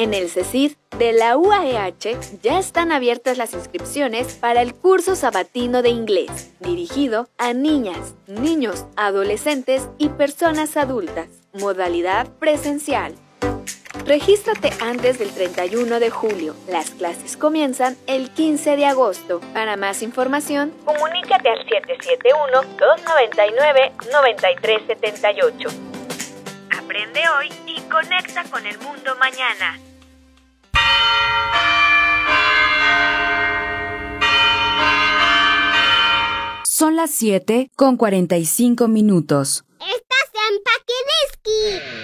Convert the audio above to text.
En el CECID de la UAEH ya están abiertas las inscripciones para el curso sabatino de inglés, dirigido a niñas, niños, adolescentes y personas adultas. Modalidad presencial. Regístrate antes del 31 de julio. Las clases comienzan el 15 de agosto. Para más información, comunícate al 771-299-9378. Aprende hoy y conecta con el mundo mañana. Son las 7:45. Estás en Pakidiski.